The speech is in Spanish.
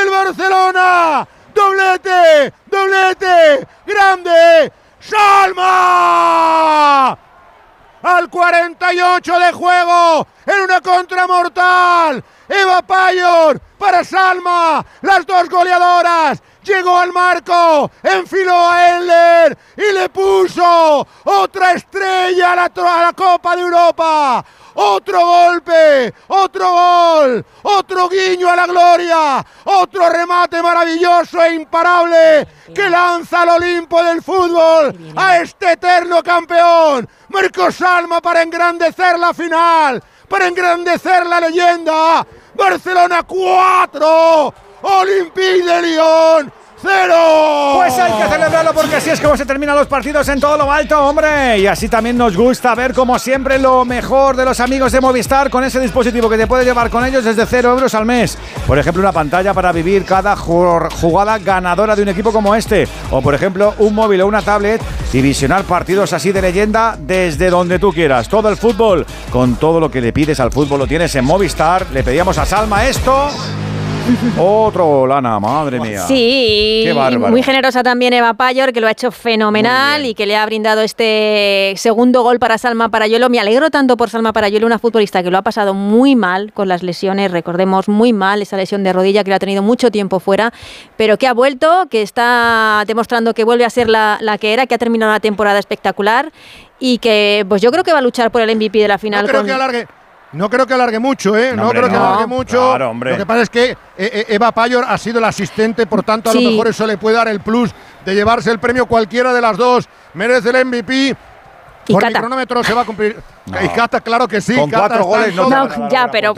del Barcelona. ¡Doblete! ¡Doblete! ¡Grande! ¡Salma! Al 48 de juego, en una contra mortal, Eva Payor para Salma, las dos goleadoras, llegó al marco, enfiló a Endler y le puso otra estrella a la Copa de Europa. Otro golpe, otro gol, otro guiño a la gloria, otro remate maravilloso e imparable que lanza al Olimpo del fútbol a este eterno campeón. Marcó Salma para engrandecer la final, para engrandecer la leyenda. Barcelona 4, Olympique de Lyon 0. Pues hay que celebrarlo porque así es como se terminan los partidos en todo lo alto, hombre. Y así también nos gusta ver, como siempre, lo mejor de los amigos de Movistar con ese dispositivo que te puedes llevar con ellos desde 0 euros al mes. Por ejemplo, una pantalla para vivir cada jugada ganadora de un equipo como este. O, por ejemplo, un móvil o una tablet y visionar partidos así de leyenda desde donde tú quieras. Todo el fútbol, con todo lo que le pides al fútbol, lo tienes en Movistar. Le pedíamos a Salma esto. Otro, Lana, madre mía. Sí, qué bárbaro. Muy generosa también Eva Payor, que lo ha hecho fenomenal y que le ha brindado este segundo gol para Salma Parayuelo. Me alegro tanto por Salma Parayuelo, una futbolista que lo ha pasado muy mal con las lesiones, recordemos muy mal esa lesión de rodilla que la ha tenido mucho tiempo fuera, pero que ha vuelto, que está demostrando que vuelve a ser la que era, que ha terminado una temporada espectacular y que pues yo creo que va a luchar por el MVP de la final. No creo que alargue mucho, ¿eh? No creo que alargue mucho. Claro, hombre. Lo que pasa es que Eva Payor ha sido la asistente, por tanto, a lo mejor eso le puede dar el plus de llevarse el premio. Cualquiera de las dos merece el MVP. Por mi cronómetro se va a cumplir. Y Cata, claro que sí. Con Cata 4 goles no, ya, pero